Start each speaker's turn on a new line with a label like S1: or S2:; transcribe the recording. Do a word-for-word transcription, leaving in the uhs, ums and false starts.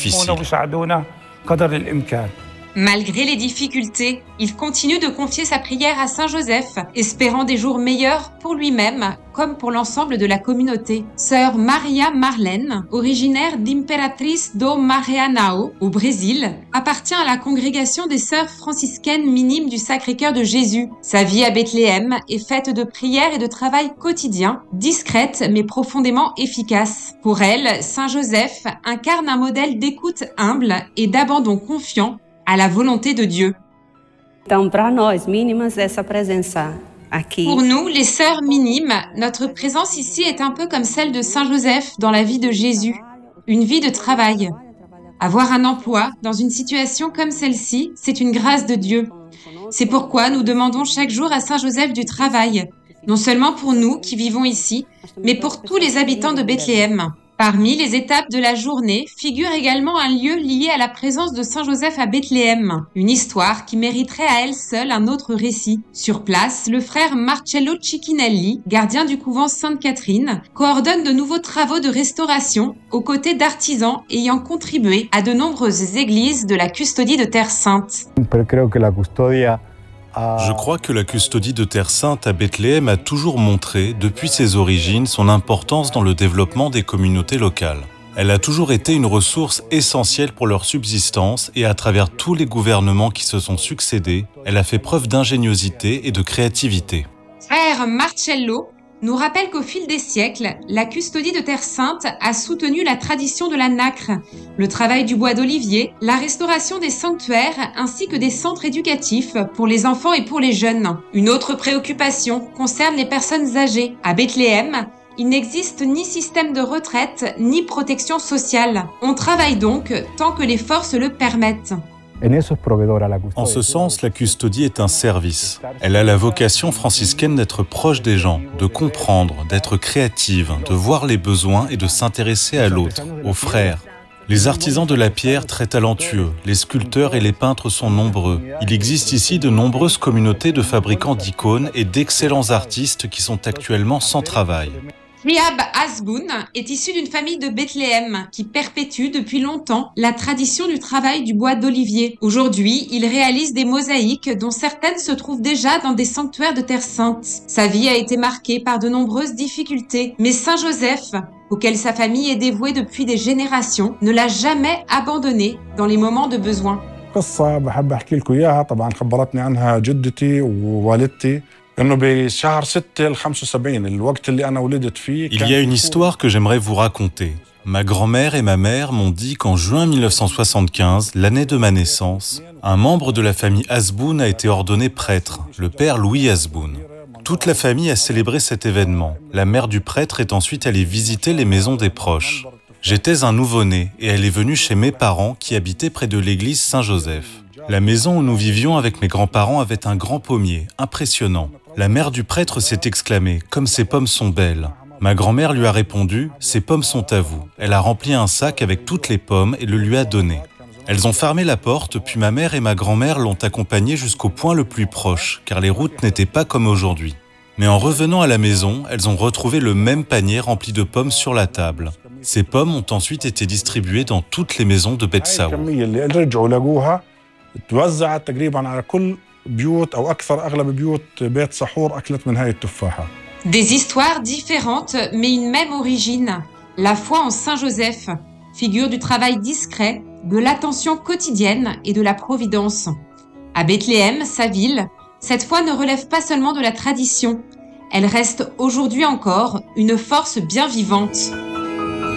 S1: difficile.
S2: Malgré les difficultés, il continue de confier sa prière à Saint Joseph, espérant des jours meilleurs pour lui-même comme pour l'ensemble de la communauté. Sœur Maria Marlene, originaire d'Imperatriz do Maranhão, au Brésil, appartient à la congrégation des sœurs franciscaines minimes du Sacré-Cœur de Jésus. Sa vie à Bethléem est faite de prières et de travail quotidien, discrète mais profondément efficace. Pour elle, Saint Joseph incarne un modèle d'écoute humble et d'abandon confiant à la volonté de Dieu.
S3: Então, para nós, mínimas, essa presença aqui.
S2: Pour nous, les sœurs minimes, notre présence ici est un peu comme celle de Saint Joseph dans la vie de Jésus, une vie de travail. Avoir un emploi dans une situation comme celle-ci, c'est une grâce de Dieu. C'est pourquoi nous demandons chaque jour à Saint Joseph du travail, non seulement pour nous qui vivons ici, mais pour tous les habitants de Bethléem. Parmi les étapes de la journée figure également un lieu lié à la présence de Saint Joseph à Bethléem, une histoire qui mériterait à elle seule un autre récit. Sur place, le frère Marcello Cicchinelli, gardien du couvent Sainte-Catherine, coordonne de nouveaux travaux de restauration aux côtés d'artisans ayant contribué à de nombreuses églises de la custodie de Terre Sainte.
S1: Je crois que la custodie de Terre Sainte à Bethléem a toujours montré, depuis ses origines, son importance dans le développement des communautés locales. Elle a toujours été une ressource essentielle pour leur subsistance et à travers tous les gouvernements qui se sont succédés, elle a fait preuve d'ingéniosité et de créativité.
S2: Frère Marcello nous rappelle qu'au fil des siècles, la custodie de Terre Sainte a soutenu la tradition de la nacre, le travail du bois d'olivier, la restauration des sanctuaires ainsi que des centres éducatifs pour les enfants et pour les jeunes. Une autre préoccupation concerne les personnes âgées. À Bethléem, il n'existe ni système de retraite ni protection sociale. On travaille donc tant que les forces le permettent.
S1: En ce sens, la custodie est un service. Elle a la vocation franciscaine d'être proche des gens, de comprendre, d'être créative, de voir les besoins et de s'intéresser à l'autre, aux frères. Les artisans de la pierre très talentueux, les sculpteurs et les peintres sont nombreux. Il existe ici de nombreuses communautés de fabricants d'icônes et d'excellents artistes qui sont actuellement sans travail.
S2: Riab Hasboun est issu d'une famille de Bethléem qui perpétue depuis longtemps la tradition du travail du bois d'olivier. Aujourd'hui, il réalise des mosaïques dont certaines se trouvent déjà dans des sanctuaires de Terre Sainte. Sa vie a été marquée par de nombreuses difficultés, mais Saint Joseph, auquel sa famille est dévouée depuis des générations, ne l'a jamais abandonné dans les moments de besoin.
S4: قصة بحب أحكي لكم إياها طبعاً خبرتني عنها جدتي ووالدتي. Il
S1: y a une histoire que j'aimerais vous raconter. Ma grand-mère et ma mère m'ont dit qu'en juin mille neuf cent soixante-quinze, l'année de ma naissance, un membre de la famille Hasboun a été ordonné prêtre, le père Louis Hasboun. Toute la famille a célébré cet événement. La mère du prêtre est ensuite allée visiter les maisons des proches. J'étais un nouveau-né et elle est venue chez mes parents qui habitaient près de l'église Saint-Joseph. La maison où nous vivions avec mes grands-parents avait un grand pommier, impressionnant. La mère du prêtre s'est exclamée « Comme ces pommes sont belles !» Ma grand-mère lui a répondu « Ces pommes sont à vous ». Elle a rempli un sac avec toutes les pommes et le lui a donné. Elles ont fermé la porte, puis ma mère et ma grand-mère l'ont accompagnée jusqu'au point le plus proche, car les routes n'étaient pas comme aujourd'hui. Mais en revenant à la maison, elles ont retrouvé le même panier rempli de pommes sur la table. Ces pommes ont ensuite été distribuées dans toutes les maisons de Bethsaou.
S4: توزعت تقريبا على كل بيوت أو أكثر أغلب بيوت بيت سحور أكلت من هاي التفاحة.
S2: Des histoires différentes, mais une même origine. La foi en Saint Joseph, figure du travail discret, de l'attention quotidienne et de la providence. À Bethléem, sa ville, cette foi ne relève pas seulement de la tradition. Elle reste aujourd'hui encore une force bien vivante.